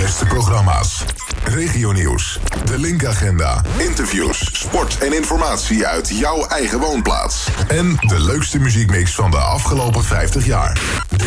beste programma's. Regionieuws, de Linkagenda, interviews, sport en informatie uit jouw eigen woonplaats. En de leukste muziekmix van de afgelopen 50 jaar.